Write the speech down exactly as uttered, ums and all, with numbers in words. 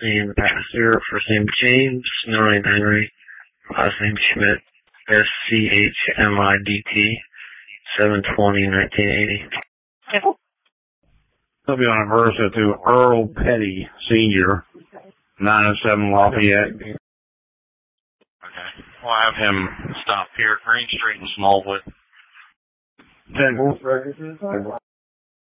name the pastor, first name James, middle name Henry, last name Schmidt, S C H M I D T, seven twenty nineteen eighty. He'll be on a versa to Earl Petty, Senior, nine oh seven Lafayette. Okay. We'll have him stop here at Green Street in Smallwood. Ten.